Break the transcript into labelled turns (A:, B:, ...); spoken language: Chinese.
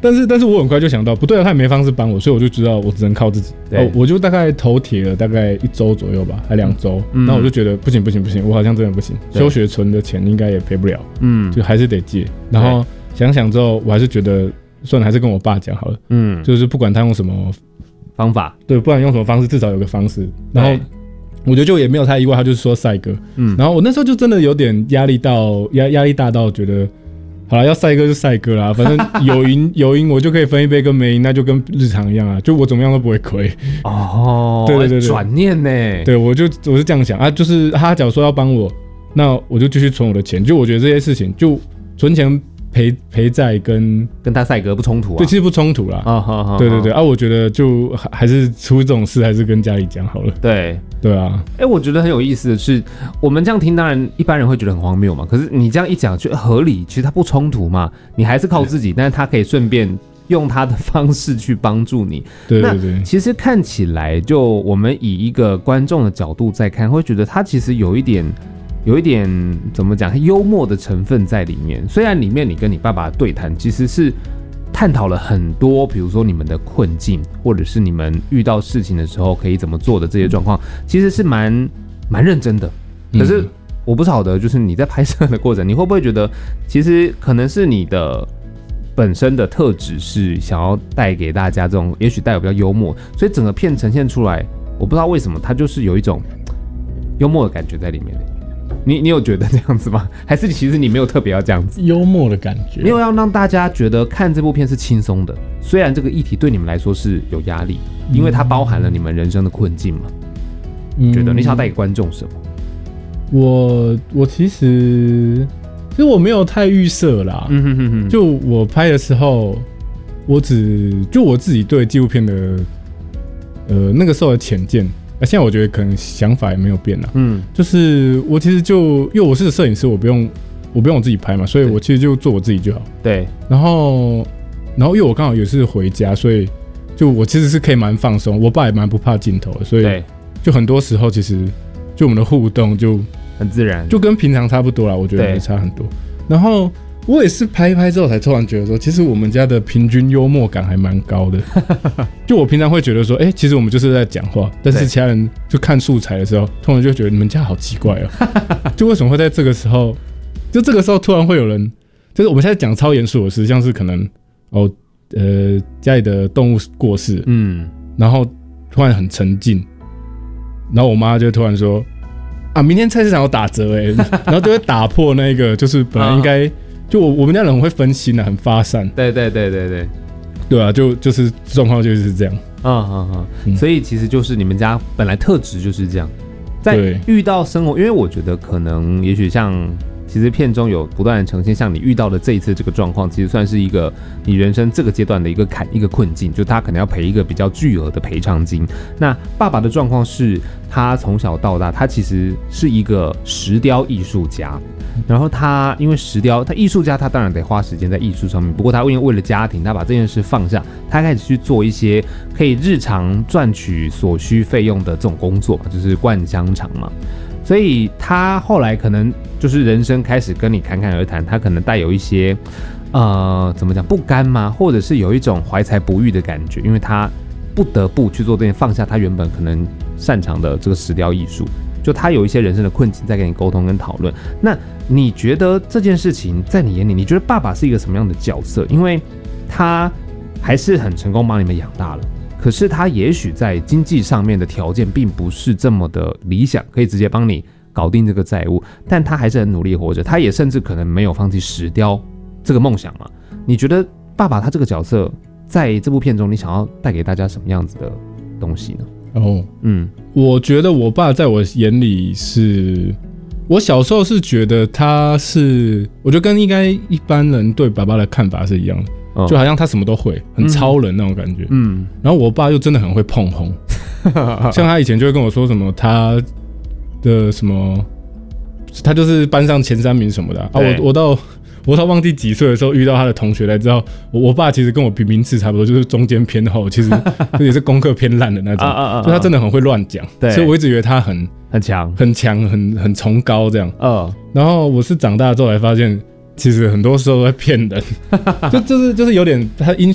A: 但是我很快就想到，不对啊，他也没方式帮我，所以我就知道我只能靠自己。我就大概头铁了大概1周左右吧，还2周。然后我就觉得不行，我好像真的不行，休学存的钱应该也赔不了，就还是得借。然后想想之后，我还是觉得算了，还是跟我爸讲好了。就是不管他用什么
B: 方法，
A: 对，不管用什么方式，至少有个方式。然后我觉得就也没有太意外，他就是说赛鸽。然后我那时候就真的有点压力大到觉得。好啦，要赛鸽就赛鸽啦，反正有赢我就可以分一杯，跟没赢那就跟日常一样啊，就我怎么样都不会亏。对，
B: 转念呢？
A: 对，我是这样想啊，就是他假如说要帮我，那我就继续存我的钱，就我觉得这些事情就存钱赔债跟
B: 他赛鸽不冲突啊？
A: 对，其实不冲突啦。对啊，我觉得就还是出这种事，还是跟家里讲好了。对啊。
B: 我觉得很有意思的是，我们这样听，当然一般人会觉得很荒谬嘛。可是你这样一讲，就合理，其实它不冲突嘛。你还是靠自己，但是他可以顺便用他的方式去帮助你。
A: 对。
B: 那其实看起来，就我们以一个观众的角度在看，会觉得他其实有一点怎么讲，幽默的成分在里面。虽然里面你跟你爸爸对谈其实是探讨了很多，比如说你们的困境，或者是你们遇到事情的时候可以怎么做的这些状况，其实是蛮认真的。可是我不晓得，就是你在拍摄的过程，你会不会觉得，其实可能是你的本身的特质是想要带给大家这种，也许带有比较幽默，所以整个片呈现出来，我不知道为什么它就是有一种幽默的感觉在里面。你有觉得这样子吗？还是其实你没有特别要这样子
A: 幽默的感觉，
B: 没有要让大家觉得看这部片是轻松的？虽然这个议题对你们来说是有压力，因为它包含了你们人生的困境嘛。觉得你想要带给观众什么？
A: 我其实我没有太预设啦。就我拍的时候，我自己对纪录片的那个时候的浅见。现在我觉得可能想法也没有变啦。就是我其实因为我是摄影师，我不用我自己拍嘛，所以我其实就做我自己就好。
B: 对。
A: 然后因为我刚好也是回家，所以就我其实是可以蛮放松。我爸也蛮不怕镜头的，所以就很多时候其实就我们的互动就
B: 很自然，
A: 就跟平常差不多啦。我觉得没差很多。然后我也是拍一拍之后才突然觉得说，其实我们家的平均幽默感还蛮高的。就我平常会觉得说，其实我们就是在讲话，但是其他人就看素材的时候，突然就觉得你们家好奇怪哦。就为什么会在这个时候，突然会有人，就是我们现在讲超严肃的事，像是可能家里的动物过世，然后突然很沉静，然后我妈就突然说啊，明天菜市场有打折然后就会打破那个，就是本来应该。就我们家人会分心啊，很发散。对啊，就是状况就是这样。
B: 所以其实就是你们家本来特质就是这样，在遇到生活，因为我觉得可能也许像。其实片中有不断的呈现，像你遇到的这一次这个状况，其实算是一个你人生这个阶段的一个困境，就他可能要赔一个比较巨额的赔偿金。那爸爸的状况是，他从小到大，他其实是一个石雕艺术家，然后他因为石雕，他艺术家，他当然得花时间在艺术上面，不过他因为为了家庭，他把这件事放下，他开始去做一些可以日常赚取所需费用的这种工作，就是灌香肠嘛。所以他后来可能就是人生开始跟你侃侃而谈，他可能带有一些怎么讲不甘吗？或者是有一种怀才不遇的感觉，因为他不得不去做这件，放下他原本可能擅长的这个石雕艺术，就他有一些人生的困境在跟你沟通跟讨论。那你觉得这件事情在你眼里，你觉得爸爸是一个什么样的角色？因为他还是很成功把你们养大了。可是他也许在经济上面的条件并不是这么的理想，可以直接帮你搞定这个债务，但他还是很努力活着，他也甚至可能没有放弃石雕这个梦想嘛。你觉得爸爸他这个角色在这部片中，你想要带给大家什么样子的东西呢？
A: 我觉得我爸在我眼里是，我小时候是觉得他是，我觉得跟应该一般人对爸爸的看法是一样的。就好像他什么都会，很超人那种感觉。然后我爸又真的很会碰红，像他以前就会跟我说什么他的什么，他就是班上前3名什么的啊。我到忘记几岁的时候遇到他的同学才知道，我爸其实跟我名次差不多，就是中间偏后，其实也是功课偏烂的那种。就他真的很会乱讲，所以我一直以为他很强、很崇高这样。然后我是长大之后才发现。其实很多时候在骗人，就是有点他